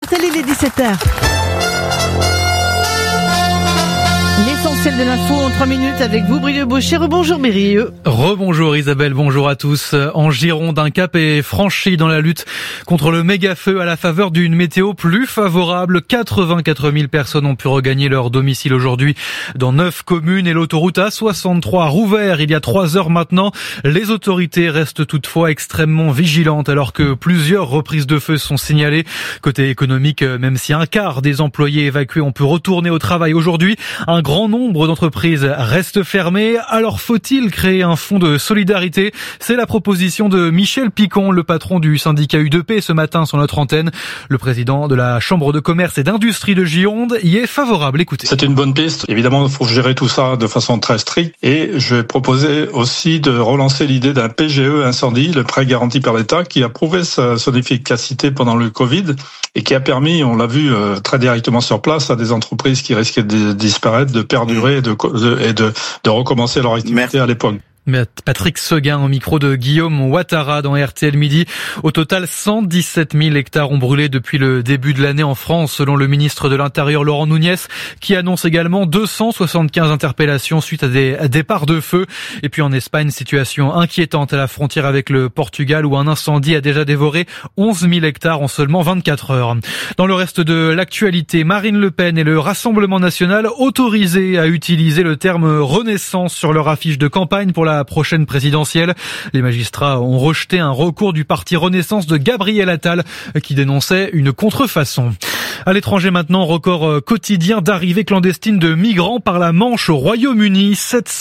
RTL, il est 17h. L'essentiel de l'info en 3 minutes avec vous, Brieux Baucher. Rebonjour Mérieux. Rebonjour Isabelle, bonjour à tous. En Gironde, un cap est franchi dans la lutte contre le méga-feu à la faveur d'une météo plus favorable. 84 000 personnes ont pu regagner leur domicile aujourd'hui dans 9 communes et l'autoroute A63 a rouvert il y a 3 heures maintenant. Les autorités restent toutefois extrêmement vigilantes alors que plusieurs reprises de feu sont signalées. Côté économique, même si un quart des employés évacués ont pu retourner au travail aujourd'hui, un grand nombre d'entreprises restent fermées. Alors faut-il créer un fonds de solidarité? C'est la proposition de Michel Picon, le patron du syndicat U2P, ce matin sur notre antenne. Le président de la Chambre de commerce et d'industrie de Gironde y est favorable. Écoutez. C'est une bonne piste. Évidemment, il faut gérer tout ça de façon très stricte. Et je vais proposer aussi de relancer l'idée d'un PGE incendie, le prêt garanti par l'État, qui a prouvé son efficacité pendant le Covid et qui a permis, on l'a vu très directement sur place, à des entreprises qui risquaient de disparaître, de perdurer et de recommencer leur activité à l'époque. Patrick Seguin au micro de Guillaume Ouattara dans RTL Midi. Au total, 117 000 hectares ont brûlé depuis le début de l'année en France, selon le ministre de l'Intérieur Laurent Nunez, qui annonce également 275 interpellations suite à des départs de feu. Et puis en Espagne, situation inquiétante à la frontière avec le Portugal, où un incendie a déjà dévoré 11 000 hectares en seulement 24 heures. Dans le reste de l'actualité, Marine Le Pen et le Rassemblement national autorisés à utiliser le terme Renaissance sur leur affiche de campagne pour la prochaine présidentielle. Les magistrats ont rejeté un recours du parti Renaissance de Gabriel Attal qui dénonçait une contrefaçon. À l'étranger maintenant, record quotidien d'arrivées clandestines de migrants par la Manche au Royaume-Uni.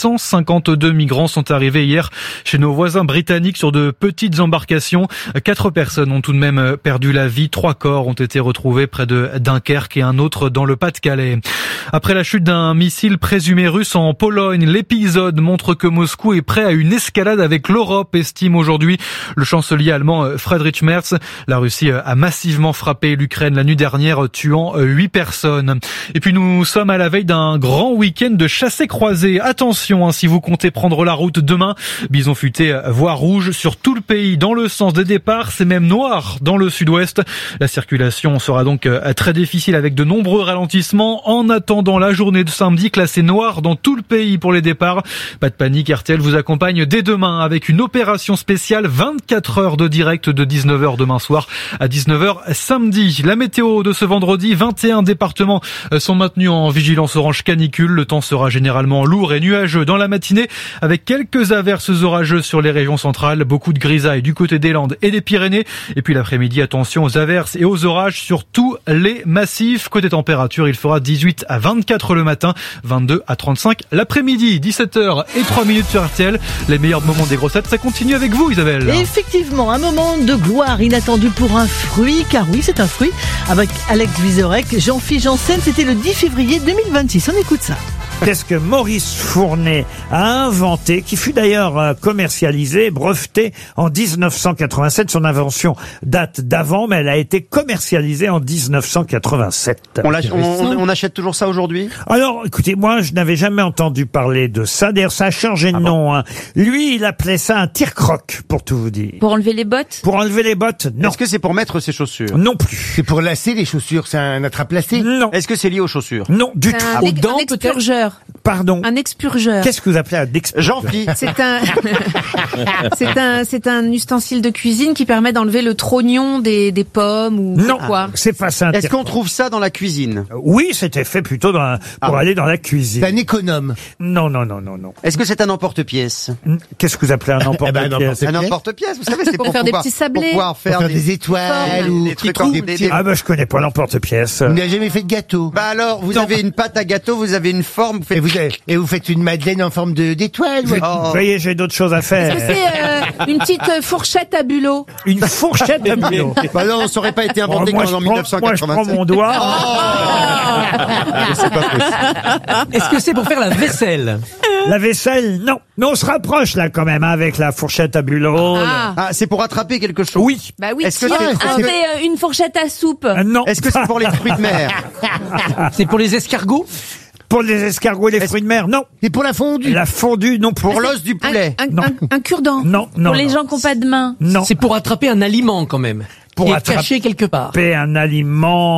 752 migrants sont arrivés hier chez nos voisins britanniques sur de petites embarcations. 4 personnes ont tout de même perdu la vie. 3 corps ont été retrouvés près de Dunkerque et un autre dans le Pas-de-Calais. Après la chute d'un missile présumé russe en Pologne, l'épisode montre que Moscou est prêt à une escalade avec l'Europe, estime aujourd'hui le chancelier allemand Friedrich Merz. La Russie a massivement frappé l'Ukraine la nuit dernière, tuant 8 personnes. Et puis nous sommes à la veille d'un grand week-end de chassés-croisés. Attention, si vous comptez prendre la route demain, bison futé voie rouge sur tout le pays dans le sens des départs. C'est même noir dans le sud-ouest. La circulation sera donc très difficile avec de nombreux ralentissements. En attendant la journée de samedi, classée noire dans tout le pays pour les départs. Pas de panique, RTL vous accompagne dès demain avec une opération spéciale 24 heures de direct de 19h demain soir à 19h samedi. La météo de ce vendredi, 21 départements sont maintenus en vigilance orange canicule. Le temps sera généralement lourd et nuageux dans la matinée avec quelques averses orageuses sur les régions centrales, beaucoup de grisailles du côté des Landes et des Pyrénées. Et puis l'après-midi, attention aux averses et aux orages sur tous les massifs. Côté température, il fera 18 à 24 le matin, 22 à 35 l'après-midi. 17h et 3 minutes sur RTL. Les meilleurs moments des grossettes, ça continue avec vous Isabelle. Et effectivement, un moment de gloire inattendu pour un fruit, car oui, c'est un fruit, avec Alex Vizorek, Jean-Philippe Janssen, c'était le 10 février 2026. On écoute ça. Qu'est-ce que Maurice Fournet a inventé, qui fut d'ailleurs commercialisé, breveté en 1987. Son invention date d'avant, mais elle a été commercialisée en 1987. On achète toujours ça aujourd'hui? Alors, écoutez, moi, je n'avais jamais entendu parler de ça. D'ailleurs, ça a changé de nom. Lui, il appelait ça un tire-croc, pour tout vous dire. Pour enlever les bottes? Pour enlever les bottes, non. Est-ce que c'est pour mettre ses chaussures? Non plus. C'est pour lasser les chaussures, c'est un attrape-lacet? Non. Est-ce que c'est lié aux chaussures? Non, du tout. Un expurgeur. Pardon. Un expurgeur. Qu'est-ce que vous appelez un expurgeur? Jean-Philippe. C'est un ustensile de cuisine qui permet d'enlever le trognon des pommes ou quoi. Non, c'est pas ça. Est-ce qu'on trouve ça dans la cuisine? Oui, c'était fait plutôt pour aller dans la cuisine. C'est un économe? Non. Est-ce que c'est un emporte-pièce? Qu'est-ce que vous appelez un emporte-pièce? Un emporte-pièce, vous savez, c'est pour faire des petits sablés. Pour pouvoir faire des étoiles ou des trucs en Ah bah je connais pas l'emporte-pièce. Vous n'avez jamais fait de gâteau? Bah alors, vous avez une pâte à gâteau, vous avez une forme, vous faites une madeleine en forme d'étoile? Vous voyez, j'ai d'autres choses à faire. Est-ce que c'est une petite fourchette à bulot? Une fourchette à bulot? Bah non, ça aurait pas été inventé en 1987. Moi, je prends mon doigt. C'est pas possible. Est-ce que c'est pour faire la vaisselle? La vaisselle, non. Mais on se rapproche là quand même avec la fourchette à bulot. Ah, c'est pour attraper quelque chose? Oui. Bah oui. Est-ce que c'est une fourchette à soupe? Non. Est-ce que c'est pour les fruits de mer? C'est pour les escargots? Pour les escargots et les fruits de mer, non. Et pour la fondue? La fondue, non. Pour l'os du poulet? Un cure-dent? Non. Pour les gens qui n'ont pas de main? Non. C'est pour attraper un aliment quand même. Pour qui est caché quelque part. attraper un aliment.